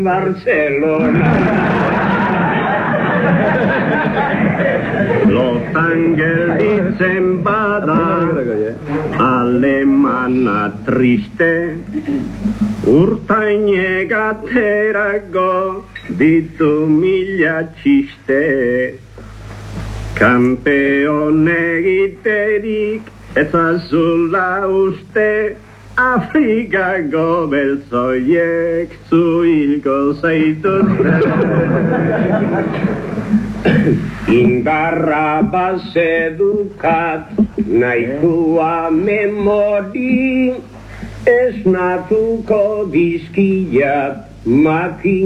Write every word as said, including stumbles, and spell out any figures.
Barcelona. Lotan gelditzen bada alemana triste, urtaine gaterako ditu mila txiste. Kampeon egiterik ezazula uste, Afrikako beltzoiek zuhilko zaituzte. Indarra bazedukat nahikoa memori, esnatuko dizkiat maki